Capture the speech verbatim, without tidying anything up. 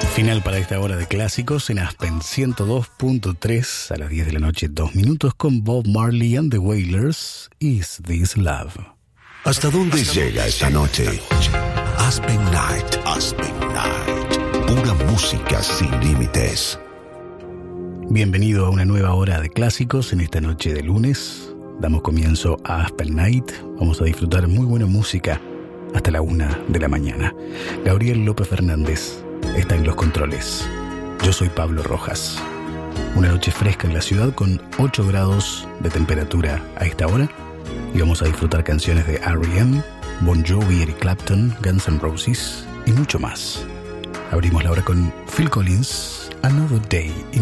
Final para esta hora de clásicos en Aspen ciento dos punto tres a las diez de la noche, dos minutos con Bob Marley and the Wailers, Is This Love. ¿Hasta dónde llega esta noche? Aspen Night, Aspen Night, pura música sin límites. Bienvenido a una nueva hora de clásicos en esta noche de lunes. Damos comienzo a Aspen Night. Vamos a disfrutar muy buena música hasta la una de la mañana. Gabriel López Fernández está en los controles. Yo soy Pablo Rojas. Una noche fresca en la ciudad con ocho grados de temperatura a esta hora. Y vamos a disfrutar canciones de R E M, Bon Jovi, Eric Clapton, Guns N' Roses y mucho más. Abrimos la hora con Phil Collins, Another Day in